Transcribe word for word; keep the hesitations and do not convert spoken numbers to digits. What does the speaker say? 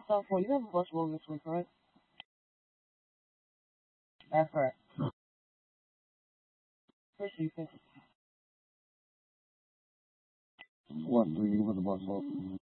So for you have a basketball this week, right? That's right. Appreciate you. What do you with the basketball?